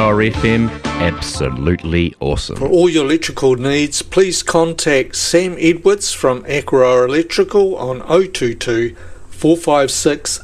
FM, absolutely awesome. For all your electrical needs, please contact Sam Edwards from Aquaroa Electrical on 022 456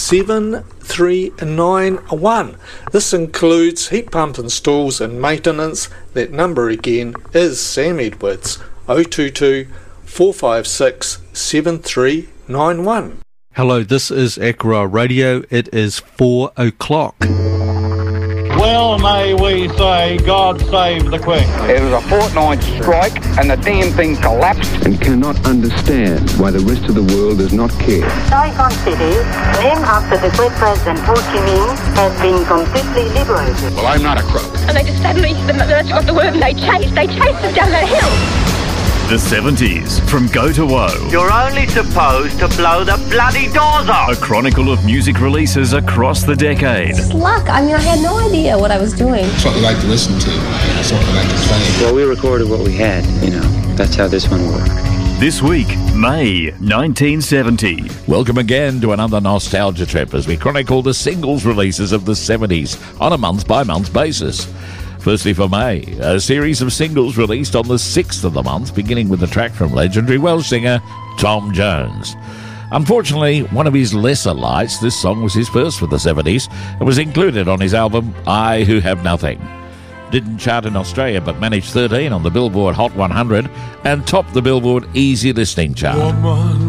7391. This includes heat pump installs and maintenance. That number again is Sam Edwards, 022 456 7391. Hello, this is Aquaroa Radio. It is 4 o'clock. Well, may we say, God save the Queen. It was a fortnight strike and the damn thing collapsed. And cannot understand why the rest of the world does not care. Saigon City, named after the great President Ho Chi Minh, has been completely liberated. Well, I'm not a crook. And they just suddenly, the Dutch got the word and they chased us down that hill. The 70s, from go to woe. You're only supposed to blow the bloody doors off. A chronicle of music releases across the decade. It's luck. I mean, I had no idea what I was doing. It's what we like to listen to. It's what we like to play. Well, we recorded what we had, That's how this one worked. This week, May 1970. Welcome again to another nostalgia trip as we chronicle the singles releases of the 70s on a month-by-month basis. Firstly for May, a series of singles released on the 6th of the month, beginning with a track from legendary Welsh singer Tom Jones. Unfortunately, one of his lesser lights, this song was his first for the 70s and was included on his album I Who Have Nothing. Didn't chart in Australia but managed 13 on the Billboard Hot 100 and topped the Billboard Easy Listening chart.